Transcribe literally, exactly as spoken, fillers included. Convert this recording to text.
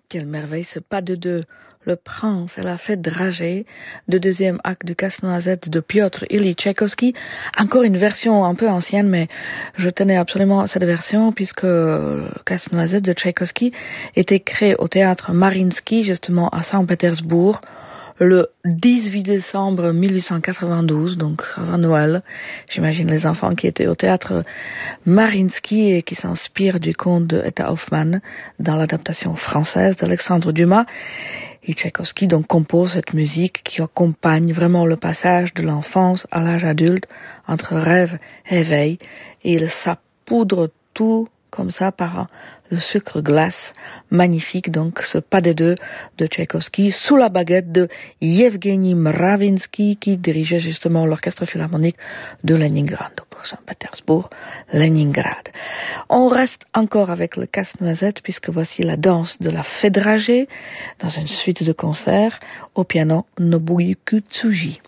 Quelle merveille, ce pas de deux. Le prince et la fête dragée, le deuxième acte du Casse-Noisette de Piotr Ilyich Tchaïkovski. Encore une version un peu ancienne, mais je tenais absolument à cette version puisque le Casse-Noisette de Tchaïkovski était créé au théâtre Mariinsky, justement à Saint-Pétersbourg, le dix-huit décembre mille huit cent quatre-vingt-douze, donc avant Noël. J'imagine les enfants qui étaient au théâtre Mariinsky et qui s'inspirent du conte de Etta Hoffmann dans l'adaptation française d'Alexandre Dumas. Et Tchaïkovski donc compose cette musique qui accompagne vraiment le passage de l'enfance à l'âge adulte, entre rêve et éveil, et il saupoudre tout comme ça par le sucre glace magnifique, donc ce pas des deux de Tchaïkovski sous la baguette de Yevgeny Mravinsky qui dirigeait justement l'orchestre philharmonique de Leningrad, donc Saint-Pétersbourg, Leningrad. On reste encore avec le Casse-Noisette puisque voici la danse de la fête dragée dans une suite de concerts au piano Nobuyuki Tsuji.